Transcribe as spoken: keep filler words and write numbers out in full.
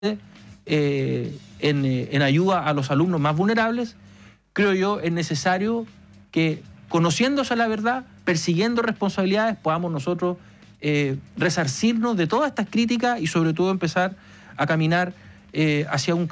Eh, en, eh, en ayuda a los alumnos más vulnerables, creo yo es necesario que, conociéndose la verdad, persiguiendo responsabilidades, podamos nosotros eh, resarcirnos de todas estas críticas y sobre todo empezar a caminar eh, hacia un